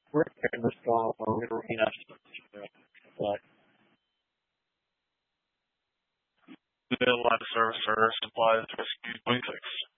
We're in this call, or we're looking at but The line of service for supplies rescue 26.